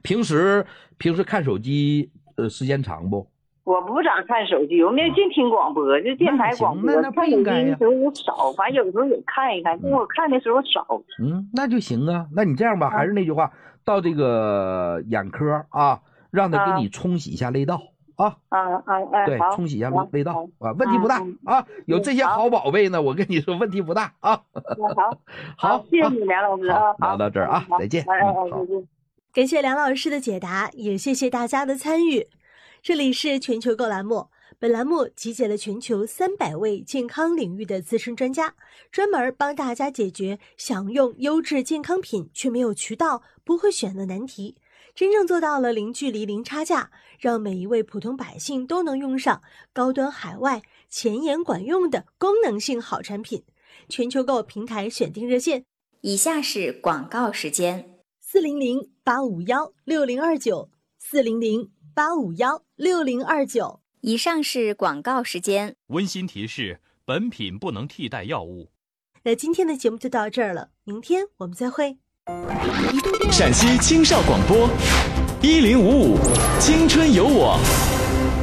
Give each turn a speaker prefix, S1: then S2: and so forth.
S1: 平时看手机时间长不？
S2: 我不咋看手机，我没净听广播，就电台广播。
S1: 那不应该呀。
S2: 看手机的时候少，反正有时候也看一看，但我看的时候少。
S1: 那就行啊。那你这样吧，还是那句话，到这个眼科啊，让他给你冲洗一下泪道啊。对，冲洗一下泪道啊，问题不大啊。有这些好宝贝呢，我跟你说问题不大啊。好，
S2: 谢谢你梁老师啊。
S1: 聊到这儿啊，再见。
S3: 感谢梁老师的解答，也谢谢大家的参与。这里是全球购栏目，本栏目集结了全球300位健康领域的资深专家，专门帮大家解决想用优质健康品却没有渠道、不会选的难题，真正做到了零距离、零差价，让每一位普通百姓都能用上高端海外、前沿管用的功能性好产品。全球购平台选定热线，
S4: 以下是广告时间
S3: ：400-851-6029，400-851-6029。
S4: 以上是广告时间。
S5: 温馨提示：本品不能替代药物。
S3: 那今天的节目就到这儿了，明天我们再会。
S6: 陕西青少广播1055，青春有我。